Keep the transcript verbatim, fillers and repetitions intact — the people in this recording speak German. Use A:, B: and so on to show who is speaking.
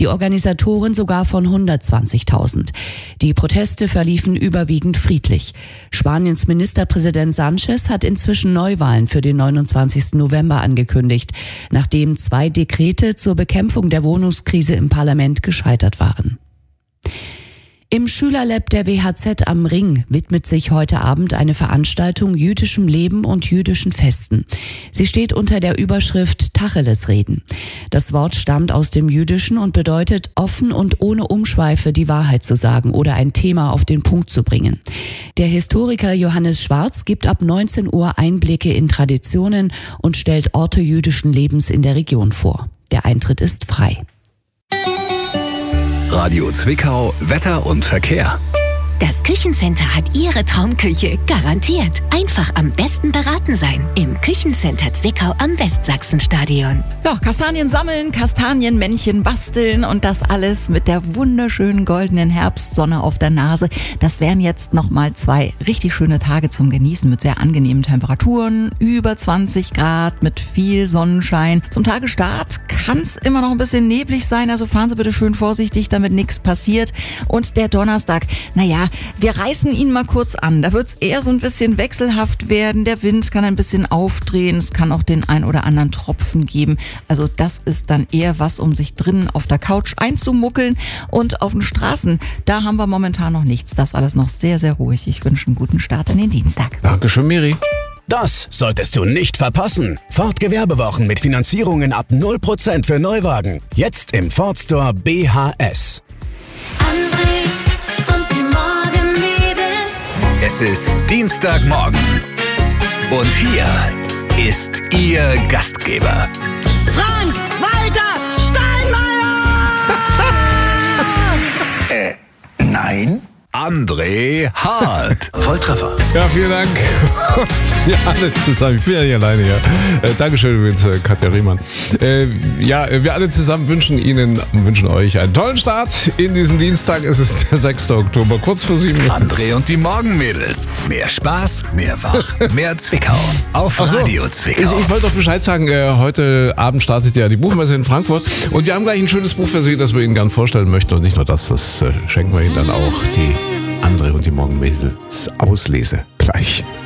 A: die Organisatoren sogar von hundertzwanzigtausend. Die Proteste verliefen überwiegend friedlich. Spaniens Ministerpräsident Sánchez hat inzwischen Neuwahlen für den neunundzwanzigsten November angekündigt, nachdem zwei Dekrete zur Bekämpfung der Wohnungskrise im Parlament gescheitert waren. Im Schülerlab der W H Z am Ring widmet sich heute Abend eine Veranstaltung jüdischem Leben und jüdischen Festen. Sie steht unter der Überschrift Tacheles reden. Das Wort stammt aus dem Jüdischen und bedeutet, offen und ohne Umschweife die Wahrheit zu sagen oder ein Thema auf den Punkt zu bringen. Der Historiker Johannes Schwarz gibt ab neunzehn Uhr Einblicke in Traditionen und stellt Orte jüdischen Lebens in der Region vor. Der Eintritt ist frei.
B: Radio Zwickau, Wetter und Verkehr.
C: Das Küchencenter hat Ihre Traumküche garantiert. Einfach am besten beraten sein. Im Küchencenter Zwickau am Westsachsenstadion.
D: Ja, Kastanien sammeln, Kastanienmännchen basteln und das alles mit der wunderschönen goldenen Herbstsonne auf der Nase. Das wären jetzt nochmal zwei richtig schöne Tage zum Genießen mit sehr angenehmen Temperaturen. Über zwanzig Grad mit viel Sonnenschein. Zum Tagestart kann es immer noch ein bisschen neblig sein, also fahren Sie bitte schön vorsichtig, damit nichts passiert. Und der Donnerstag, naja, wir reißen ihn mal kurz an. Da wird es eher so ein bisschen wechselhaft werden. Der Wind kann ein bisschen aufdrehen. Es kann auch den ein oder anderen Tropfen geben. Also das ist dann eher was, um sich drinnen auf der Couch einzumuckeln. Und auf den Straßen, da haben wir momentan noch nichts. Das alles noch sehr, sehr ruhig. Ich wünsche einen guten Start in den Dienstag.
E: Dankeschön, Miri.
B: Das solltest du nicht verpassen. Ford Gewerbewochen mit Finanzierungen ab null Prozent für Neuwagen. Jetzt im Ford Store B H S. Es ist Dienstagmorgen und hier ist Ihr Gastgeber.
F: Frank-Walter Steinmeier!
B: äh, nein? André Hart.
E: Volltreffer. Ja, vielen Dank. Und wir alle zusammen, ich bin ja nicht alleine hier. Äh, Dankeschön übrigens, äh, Katja Riemann. Äh, ja, wir alle zusammen wünschen Ihnen, wünschen euch einen tollen Start in diesen Dienstag. Es ist der sechste Oktober, kurz vor sieben.
B: André und die Morgenmädels. Mehr Spaß, mehr Wach, mehr Zwickau. Auf
E: so,
B: Radio Zwickau.
E: Ich, ich wollte doch Bescheid sagen, äh, heute Abend startet ja die Buchmesse in Frankfurt. Und wir haben gleich ein schönes Buch für Sie, das wir Ihnen gerne vorstellen möchten. Und nicht nur das, das äh, schenken wir Ihnen dann auch. Die André und die Morgenmädels Auslese gleich.